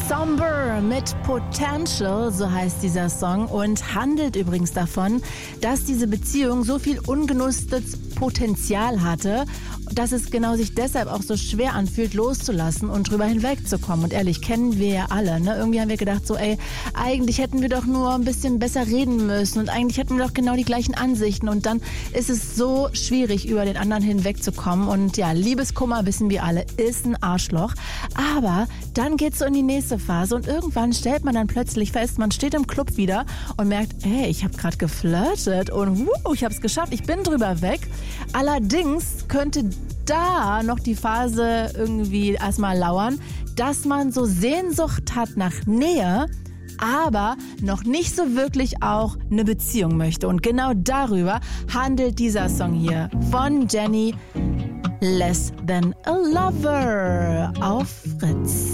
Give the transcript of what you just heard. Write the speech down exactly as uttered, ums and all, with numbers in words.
Somber mit Potential, so heißt dieser Song, und handelt übrigens davon, dass diese Beziehung so viel ungenutztes Potenzial hatte, dass es genau sich deshalb auch so schwer anfühlt, loszulassen und drüber hinwegzukommen. Und ehrlich, kennen wir ja alle, ne? Irgendwie haben wir gedacht so, ey, eigentlich hätten wir doch nur ein bisschen besser reden müssen und eigentlich hätten wir doch genau die gleichen Ansichten und dann ist es so schwierig, über den anderen hinwegzukommen. Und ja, Liebeskummer, wissen wir alle, ist ein Arschloch. Aber dann geht's so in die nächste Phase und irgendwann stellt man dann plötzlich fest, man steht im Club wieder und merkt, hey, ich habe gerade geflirtet und wuh, ich habe es geschafft, ich bin drüber weg. Allerdings könnte da noch die Phase irgendwie erstmal lauern, dass man so Sehnsucht hat nach Nähe, aber noch nicht so wirklich auch eine Beziehung möchte. Und genau darüber handelt dieser Song hier von Jenny, Less Than a Lover auf Fritz.